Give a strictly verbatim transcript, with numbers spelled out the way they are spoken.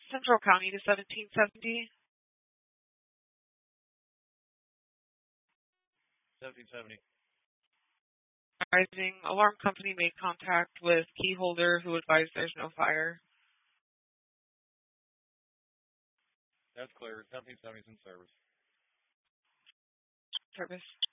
Central County to seventeen seventy. seventeen seventy. Rising. Alarm company made contact with key holder who advised there's no fire. That's clear. seventeen seventy is in service. Service.